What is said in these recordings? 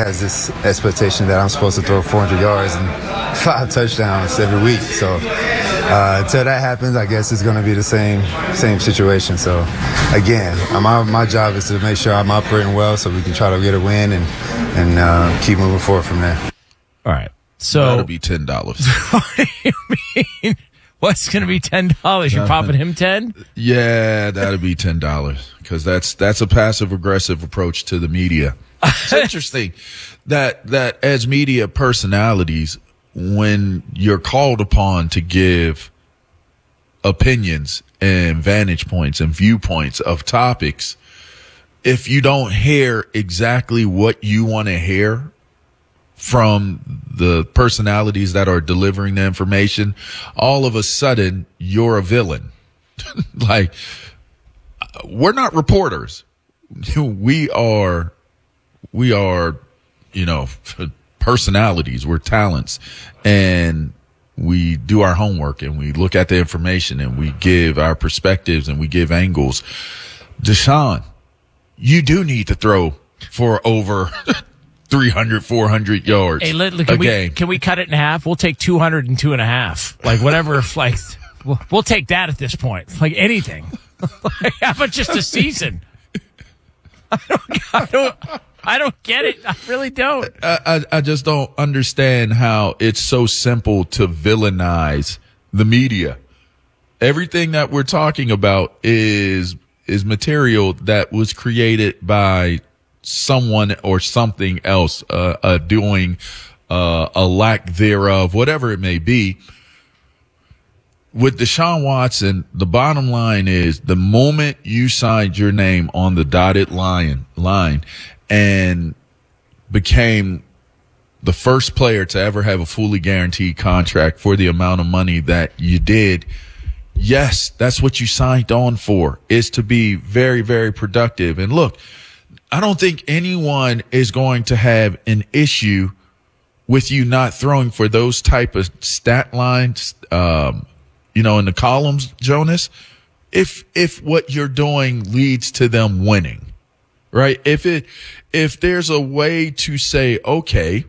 has this expectation that I'm supposed to throw 400 yards and 5 touchdowns every week. So until that happens, I guess it's going to be the same situation. So again, my job is to make sure I'm operating well so we can try to get a win and keep moving forward from there. All right. So that'll be $10. What do you mean? What's going to be $10? You're popping him 10? Yeah, that'll be $10 because that's a passive aggressive approach to the media. It's interesting that as media personalities, when you're called upon to give opinions and vantage points and viewpoints of topics, if you don't hear exactly what you want to hear from the personalities that are delivering the information, all of a sudden you're a villain. Like, we're not reporters. We are, personalities. We're talents, and we do our homework and we look at the information and we give our perspectives and we give angles. Deshaun, you do need to throw for over 300, 400 yards. Hey, can we cut it in half? We'll take 202.5. Like, whatever. Like, we'll take that at this point. Like, anything. Like, how about just a season? I don't get it. I really don't. I just don't understand how it's so simple to villainize the media. Everything that we're talking about is material that was created by someone or something else, doing a lack thereof, whatever it may be. With Deshaun Watson, the bottom line is the moment you signed your name on the dotted line and became the first player to ever have a fully guaranteed contract for the amount of money that you did, yes, that's what you signed on for, is to be very, very productive. And look, I don't think anyone is going to have an issue with you not throwing for those type of stat lines, in the columns, Jonas, if what you're doing leads to them winning, right? If there's a way to say, okay,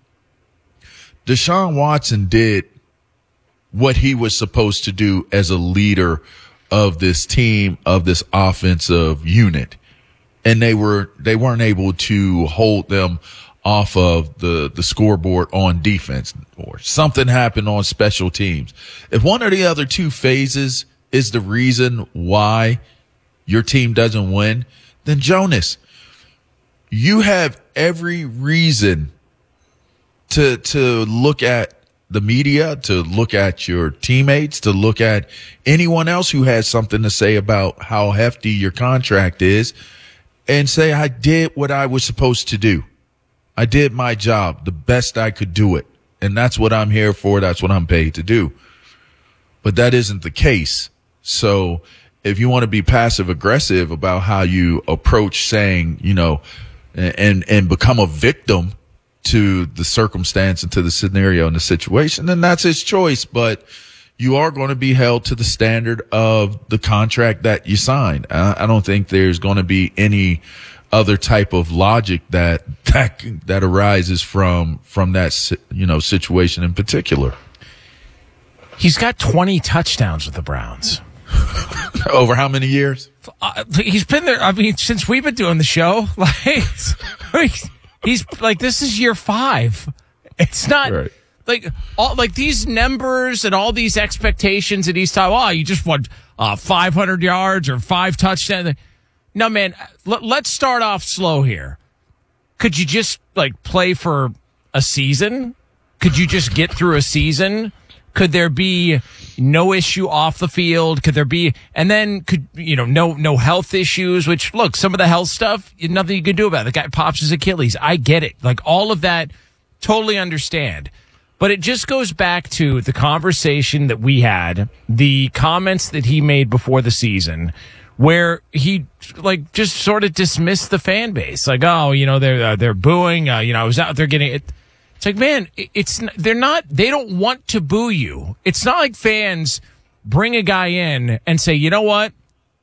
Deshaun Watson did what he was supposed to do as a leader of this team, of this offensive unit, and they weren't able to hold them off of the scoreboard on defense, or something happened on special teams. If one or the other two phases is the reason why your team doesn't win, then Jonas, you have every reason to look at the media, to look at your teammates, to look at anyone else who has something to say about how hefty your contract is, and say, I did what I was supposed to do. I did my job the best I could do it. And that's what I'm here for. That's what I'm paid to do. But that isn't the case. So if you want to be passive aggressive about how you approach saying, and become a victim to the circumstance and to the scenario and the situation, then that's his choice. But you are going to be held to the standard of the contract that you signed. I don't think there's going to be any other type of logic that arises from that, situation in particular. He's got 20 touchdowns with the Browns. Over how many years? He's been there. I mean, since we've been doing the show, he's like, this is year 5. It's not right. Like these numbers and all these expectations at East Time. Oh, you just want 500 yards or 5 touchdowns. No, man, let's start off slow here. Could you just play for a season? Could you just get through a season? Could there be no issue off the field? Could there be, and then no health issues, which look, some of the health stuff, nothing you can do about it. The guy pops his Achilles. I get it. All of that, totally understand. But it just goes back to the conversation that we had, the comments that he made before the season, where he just sort of dismissed the fan base. They're booing. I was out there getting it. It's like, man, they don't want to boo you. It's not like fans bring a guy in and say, you know what?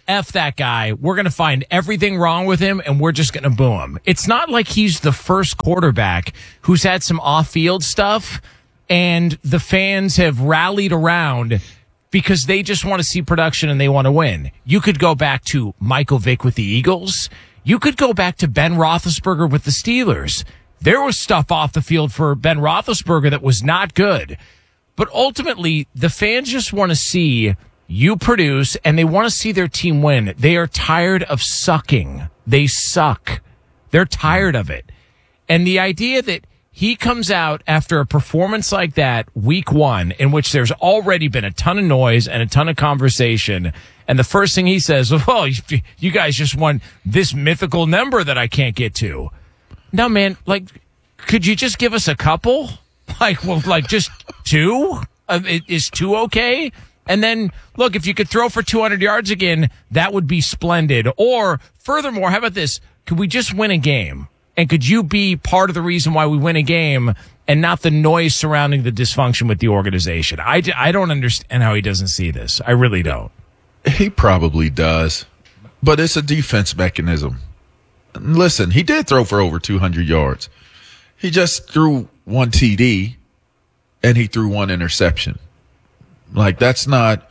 F that guy. We're going to find everything wrong with him, and we're just going to boo him. It's not like he's the first quarterback who's had some off-field stuff, and the fans have rallied around because they just want to see production and they want to win. You could go back to Michael Vick with the Eagles. You could go back to Ben Roethlisberger with the Steelers. There was stuff off the field for Ben Roethlisberger that was not good. But ultimately, the fans just want to see you produce, and they want to see their team win. They are tired of sucking. They suck. They're tired of it. And the idea that he comes out after a performance like that, week one, in which there's already been a ton of noise and a ton of conversation, and the first thing he says, oh, you guys just won this mythical number that I can't get to. No, man, like, could you just give us a couple? Like just two? Is two okay? And then, look, if you could throw for 200 yards again, that would be splendid. Or, furthermore, how about this? Could we just win a game? And could you be part of the reason why we win a game and not the noise surrounding the dysfunction with the organization? I don't understand how he doesn't see this. I really don't. He probably does. But it's a defense mechanism. Listen, he did throw for over 200 yards. He just threw one TD, and he threw one interception. Like, that's not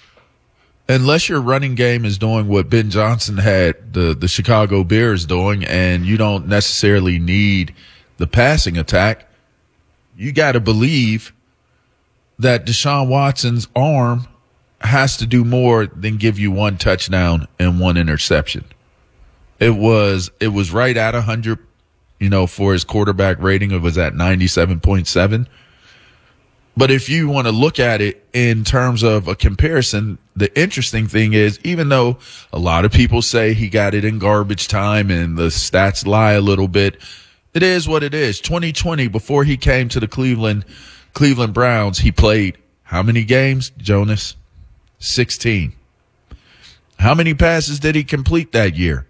– unless your running game is doing what Ben Johnson had the Chicago Bears doing, and you don't necessarily need the passing attack, you got to believe that Deshaun Watson's arm has to do more than give you one touchdown and one interception. It was right at 100, for his quarterback rating. It was at 97.7. But if you want to look at it in terms of a comparison, the interesting thing is, even though a lot of people say he got it in garbage time and the stats lie a little bit, it is what it is. 2020, before he came to the Cleveland Browns, he played how many games, Jonas? 16. How many passes did he complete that year?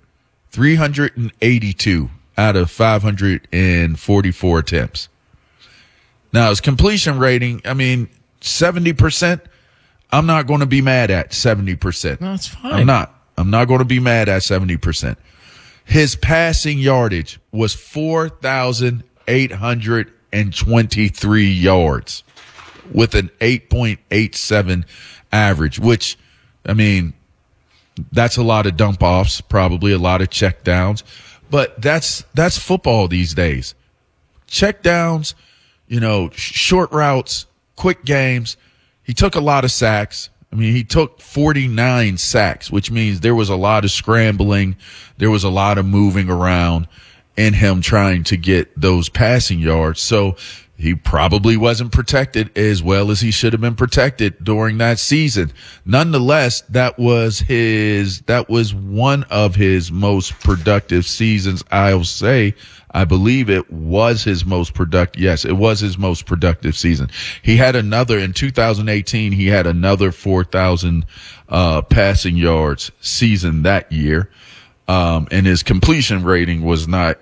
382 out of 544 attempts. Now, his completion rating, 70%, I'm not going to be mad at 70%. No, that's fine. I'm not going to be mad at 70%. His passing yardage was 4,823 yards with an 8.87 average, which, that's a lot of dump offs, probably a lot of check downs, but that's football these days. Check downs, short routes, quick games. He took a lot of sacks. He took 49 sacks, which means there was a lot of scrambling. There was a lot of moving around in him trying to get those passing yards. So he probably wasn't protected as well as he should have been protected during that season. Nonetheless, that was one of his most productive seasons. I'll say, I believe it was his most productive. Yes, it was his most productive season. He had another in 2018. He had another 4,000 passing yards season that year, and his completion rating was not,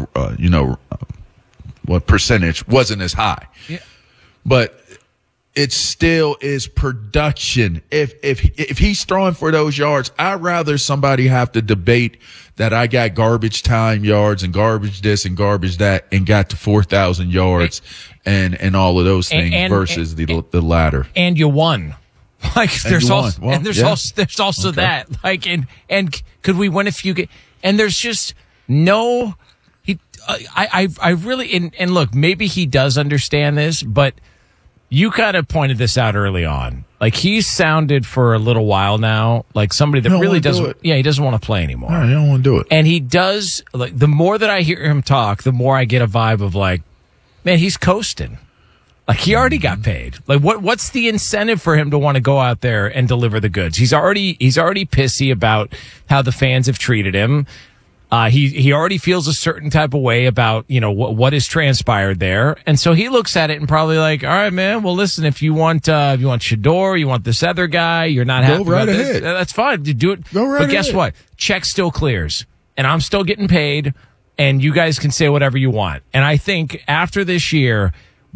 what percentage wasn't as high. Yeah. But it still is production. If he's throwing for those yards, I'd rather somebody have to debate that I got garbage time yards and garbage this and garbage that and got to 4,000 yards and all of those things versus the latter. And you won. There's also okay. That. And could we win if you get? And there's just no. I really and look, maybe he does understand this, but you kind of pointed this out early on. He's sounded for a little while now like somebody that really doesn't. Yeah, he doesn't want to play anymore. No, he don't want to do it. And he does. The more that I hear him talk, the more I get a vibe of man, he's coasting. He already got paid. What's the incentive for him to want to go out there and deliver the goods? He's already pissy about how the fans have treated him. He already feels a certain type of way about, what has transpired there. And so he looks at it and probably all right, man, well, listen, if you want Shador, you want this other guy, you're not happy about this, that's fine. Do it. Go right but guess ahead. What? Check still clears and I'm still getting paid and you guys can say whatever you want. And I think after this year,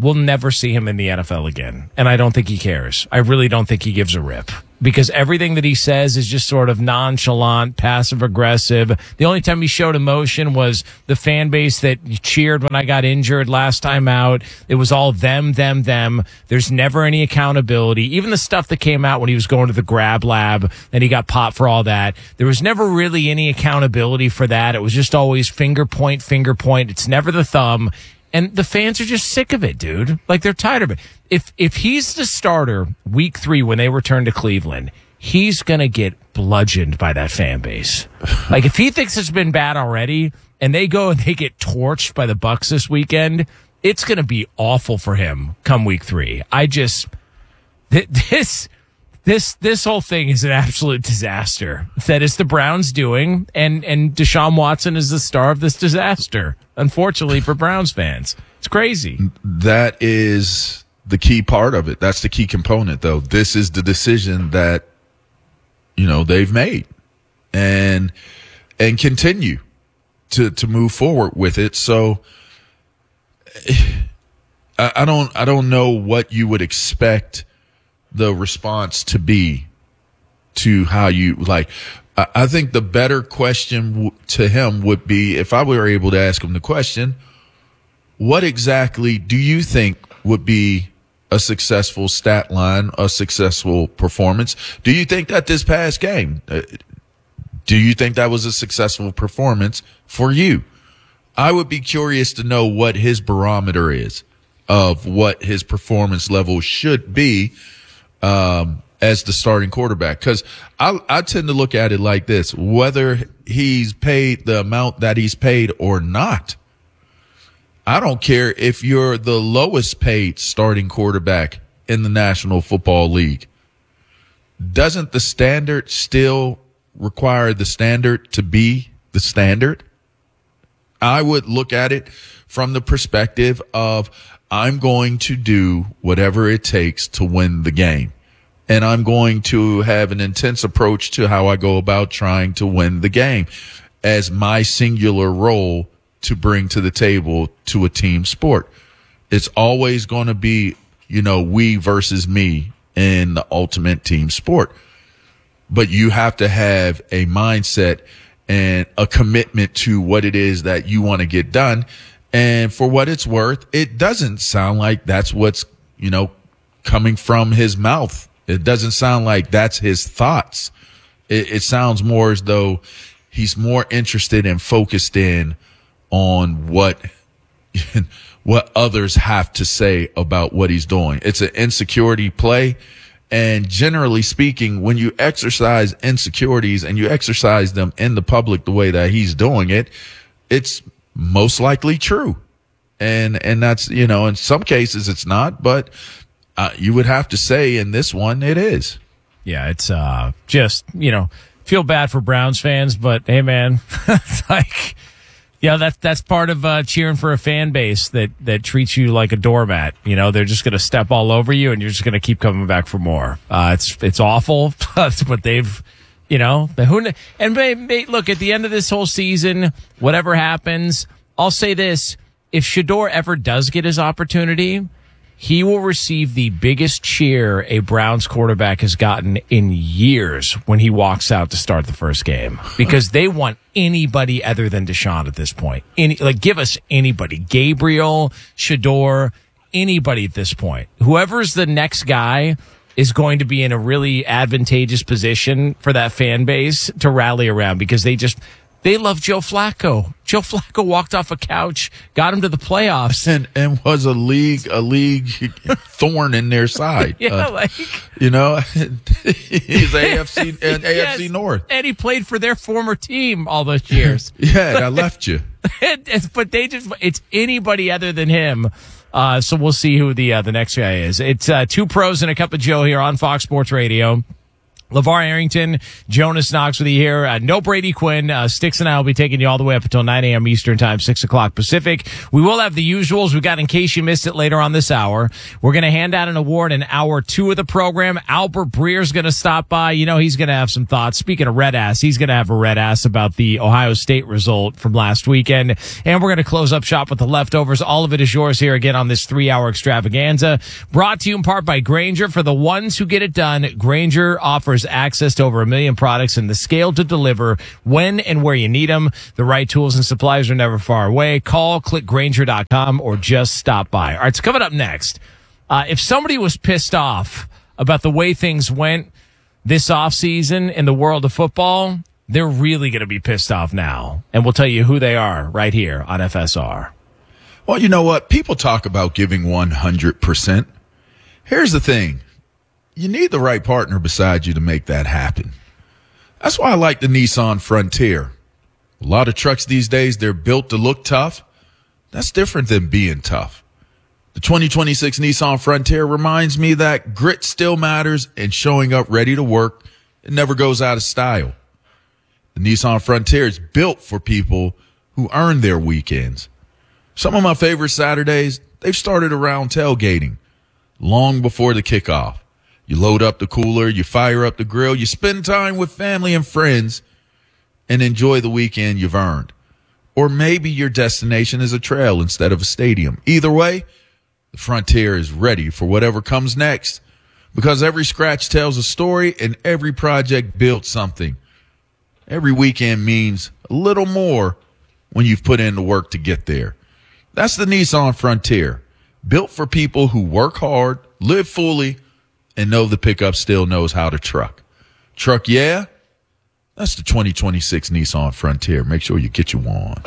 we'll never see him in the NFL again. And I don't think he cares. I really don't think he gives a rip. Because everything that he says is just sort of nonchalant, passive-aggressive. The only time he showed emotion was the fan base that cheered when I got injured last time out. It was all them. There's never any accountability. Even the stuff that came out when he was going to the grab lab and he got popped for all that, there was never really any accountability for that. It was just always finger point. It's never the thumb. And the fans are just sick of it, dude. Like, they're tired of it. If he's the starter week 3 when they return to Cleveland, he's going to get bludgeoned by that fan base. Like, if he thinks it's been bad already and they go and they get torched by the Bucs this weekend, it's going to be awful for him come week 3. This whole thing is an absolute disaster. That is the Browns doing, and Deshaun Watson is the star of this disaster, unfortunately for Browns fans. It's crazy. That is the key part of it. That's the key component, though. This is the decision that, they've made and continue to move forward with it. So I don't know what you would expect the response to be to how you like. I think the better question to him would be, if I were able to ask him the question, what exactly do you think would be a successful stat line, a successful performance? Do you think that this past game, do you think that was a successful performance for you? I would be curious to know what his barometer is of what his performance level should be as the starting quarterback. Because I tend to look at it like this: whether he's paid the amount that he's paid or not, I don't care if you're the lowest paid starting quarterback in the National Football League. Doesn't the standard still require the standard to be the standard? I would look at it from the perspective of, I'm going to do whatever it takes to win the game. And I'm going to have an intense approach to how I go about trying to win the game as my singular role to bring to the table to a team sport. It's always going to be, we versus me in the ultimate team sport. But you have to have a mindset and a commitment to what it is that you want to get done. And for what it's worth, it doesn't sound like that's what's, coming from his mouth. It doesn't sound like that's his thoughts. It sounds more as though he's more interested and focused in on what others have to say about what he's doing. It's an insecurity play. And generally speaking, when you exercise insecurities and you exercise them in the public the way that he's doing it, it's most likely true. And that's, in some cases it's not, but you would have to say in this one it is. Yeah, it's just, feel bad for Browns fans, but hey, man, it's like, that's part of cheering for a fan base that treats you like a doormat. They're just going to step all over you, and you're just going to keep coming back for more. It's awful, but they've, and look, at the end of this whole season, whatever happens, I'll say this: if Shedeur ever does get his opportunity, he will receive the biggest cheer a Browns quarterback has gotten in years when he walks out to start the first game, because they want anybody other than Deshaun at this point. Give us anybody. Gabriel, Shedeur, anybody at this point. Whoever's the next guy is going to be in a really advantageous position for that fan base to rally around, because they love Joe Flacco. Joe Flacco walked off a couch, got him to the playoffs, and was a league thorn in their side. Yeah, he's AFC North, and he played for their former team all those years. Yeah, I left you. But it's anybody other than him. So we'll see who the next guy is. It's two pros and a cup of Joe here on Fox Sports Radio. LeVar Arrington, Jonas Knox with you here. No Brady Quinn. Sticks and I will be taking you all the way up until 9 a.m. Eastern Time, 6 o'clock Pacific. We will have the usuals. We got In Case You Missed It later on this hour. We're going to hand out an award in hour 2 of the program. Albert Breer's going to stop by. You know, he's going to have some thoughts. Speaking of red ass, he's going to have a red ass about the Ohio State result from last weekend. And we're going to close up shop with the leftovers. All of it is yours here again on this 3-hour extravaganza. Brought to you in part by Grainger. For the ones who get it done, Grainger offers access to over 1 million products and the scale to deliver when and where you need them. The right tools and supplies are never far away. Call, click Grainger.com, or just stop by. All right, so coming up next, if somebody was pissed off about the way things went this offseason in the world of football, they're really going to be pissed off now. And we'll tell you who they are right here on FSR. Well, you know what? People talk about giving 100%. Here's the thing. You need the right partner beside you to make that happen. That's why I like the Nissan Frontier. A lot of trucks these days, they're built to look tough. That's different than being tough. The 2026 Nissan Frontier reminds me that grit still matters and showing up ready to work, it never goes out of style. The Nissan Frontier is built for people who earn their weekends. Some of my favorite Saturdays, they've started around tailgating, long before the kickoff. You load up the cooler, you fire up the grill, you spend time with family and friends, and enjoy the weekend you've earned. Or maybe your destination is a trail instead of a stadium. Either way, the Frontier is ready for whatever comes next, because every scratch tells a story and every project builds something. Every weekend means a little more when you've put in the work to get there. That's the Nissan Frontier, built for people who work hard, live fully, and know the pickup still knows how to truck. Truck, yeah? That's the 2026 Nissan Frontier. Make sure you get you one.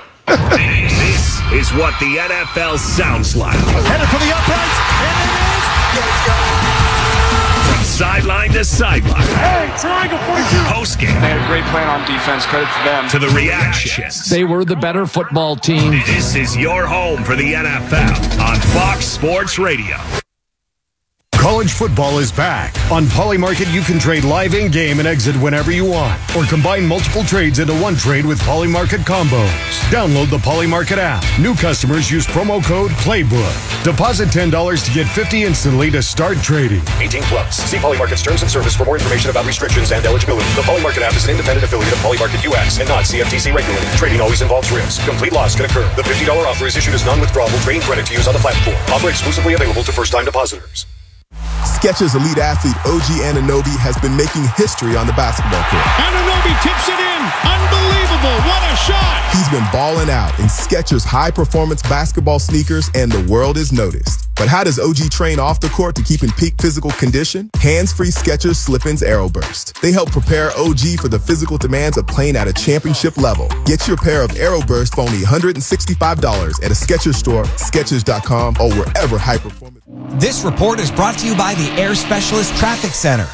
This is what the NFL sounds like. Headed for the uprights, and it is. From sideline to sideline. Hey, triangle 42. Postgame. They had a great plan on defense. Credit to them. To the reactions. They were the better football team. This is your home for the NFL on Fox Sports Radio. College football is back. On Polymarket, you can trade live in-game and exit whenever you want, or combine multiple trades into one trade with Polymarket combos. Download the Polymarket app. New customers use promo code PLAYBOOK. Deposit $10 to get $50 instantly to start trading. 18 plus. See Polymarket's terms and service for more information about restrictions and eligibility. The Polymarket app is an independent affiliate of Polymarket US and not CFTC regulated. Trading always involves risk. Complete loss can occur. The $50 offer is issued as non-withdrawable trading credit to use on the platform. Offer exclusively available to first-time depositors. Skechers elite athlete OG Anunoby has been making history on the basketball court. Anunoby tips it in. Unbelievable. What a shot. He's been balling out in Skechers high-performance basketball sneakers, and the world is noticed. But how does OG train off the court to keep in peak physical condition? Hands-free Skechers Slip-ins AeroBurst. They help prepare OG for the physical demands of playing at a championship level. Get your pair of AeroBurst for only $165 at a Skechers store, Skechers.com, or wherever high-performance. This report is brought to you by the Air Specialist Traffic Center.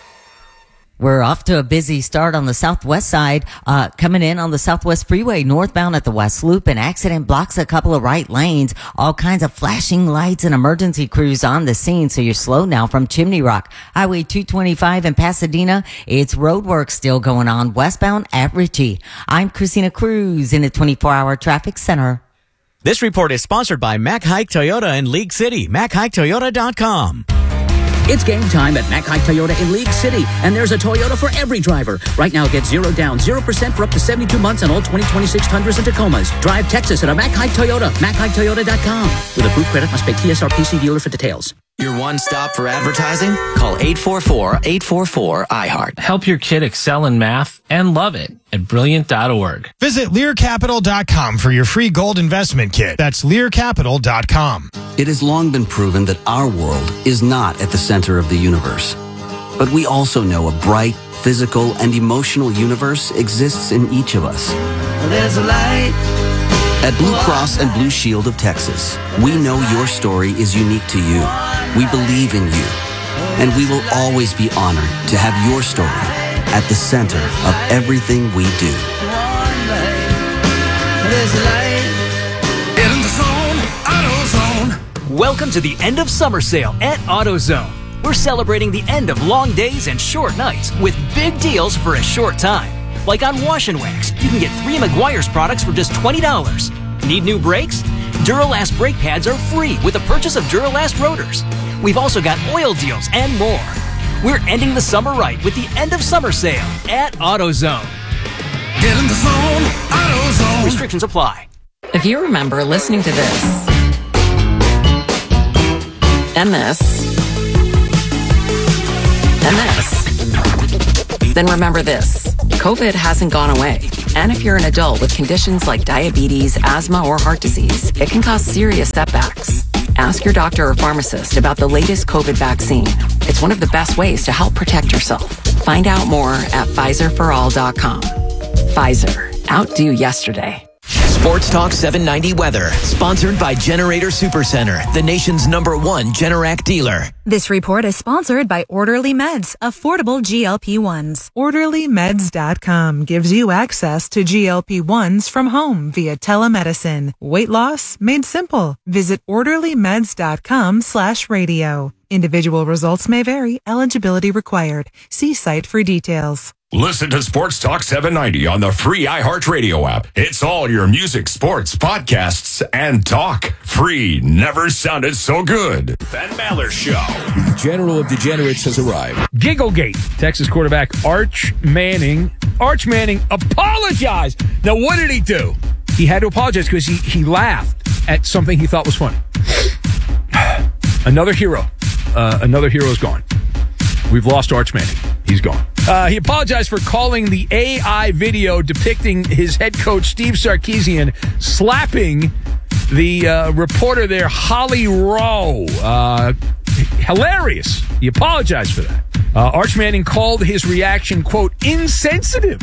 We're off to a busy start on the southwest side. Coming in on the Southwest Freeway northbound at the West Loop. An accident blocks a couple of right lanes. All kinds of flashing lights and emergency crews on the scene, so you're slow now from Chimney Rock. Highway 225 in Pasadena. It's road work still going on westbound at Ritchie. I'm Christina Cruz in the 24-hour traffic center. This report is sponsored by Mack Hike Toyota in League City. MackHikeToyota.com. It's game time at Mack Hike Toyota in League City, and there's a Toyota for every driver. Right now, get 0 down, 0% for up to 72 months on all 2026 Tundras and Tacomas. Drive Texas at a Mack Hike Toyota. MackHikeToyota.com. With approved credit, must pay TSRPC dealer for details. Your one stop for advertising? Call 844-844-IHEART. Help your kid excel in math and love it at Brilliant.org. Visit LearCapital.com for your free gold investment kit. That's LearCapital.com. It has long been proven that our world is not at the center of the universe. But we also know a bright, physical, and emotional universe exists in each of us. There's a light. At Blue Cross and Blue Shield of Texas, we know your story is unique to you. We believe in you. And we will always be honored to have your story at the center of everything we do. There's a light. In the zone, AutoZone. Welcome to the end of summer sale at AutoZone. We're celebrating the end of long days and short nights with big deals for a short time. Like on Wash and Wax, you can get 3 Meguiar's products for just $20. Need new brakes? Duralast brake pads are free with the purchase of Duralast rotors. We've also got oil deals and more. We're ending the summer right with the end of summer sale at AutoZone. Get in the zone, AutoZone. Restrictions apply. If you remember listening to this and this and this, then remember this. COVID hasn't gone away. And if you're an adult with conditions like diabetes, asthma, or heart disease, it can cause serious setbacks. Ask your doctor or pharmacist about the latest COVID vaccine. It's one of the best ways to help protect yourself. Find out more at PfizerForAll.com. Pfizer. Outdo yesterday. Sports Talk 790 weather, sponsored by Generator Supercenter, the nation's #1 Generac dealer. This report is sponsored by Orderly Meds, affordable GLP-1s. OrderlyMeds.com gives you access to GLP-1s from home via telemedicine. Weight loss made simple. Visit OrderlyMeds.com/radio. Individual results may vary. Eligibility required. See site for details. Listen to Sports Talk 790 on the free iHeartRadio app. It's all your music, sports, podcasts, and talk. Free. Never sounded so good. Ben Maller Show. The General of Degenerates has arrived. Gigglegate. Texas quarterback Arch Manning. Arch Manning apologized. Now, what did he do? He had to apologize because he laughed at something he thought was funny. Another hero. Another hero's gone. We've lost Arch Manning. He's gone. He apologized for calling the AI video depicting his head coach, Steve Sarkisian, slapping the reporter there, Holly Rowe. Hilarious. He apologized for that. Arch Manning called his reaction, quote, insensitive.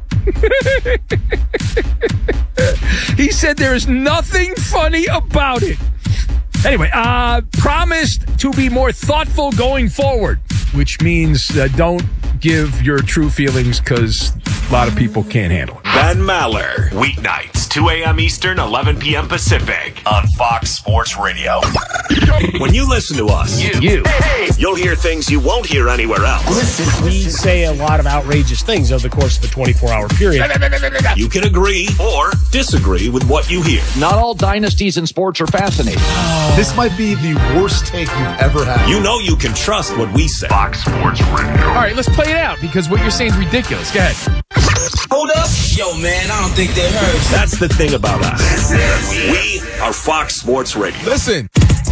He said there is nothing funny about it. Anyway, promised to be more thoughtful going forward, which means don't give your true feelings because a lot of people can't handle it. Ben Maller. Weeknights, 2 a.m. Eastern, 11 p.m. Pacific on Fox Sports Radio. When you listen to us, you'll hear things you won't hear anywhere else. Listen, we say a lot of outrageous things over the course of a 24-hour period. You can agree or disagree with what you hear. Not all dynasties in sports are fascinating. This might be the worst take you've ever had. You know you can trust what we say. Fox Sports Radio. All right, let's play it out because what you're saying is ridiculous. Go ahead. Hold up. Yo, man, I don't think they heard. That's the thing about us. We are Fox Sports Radio. Listen.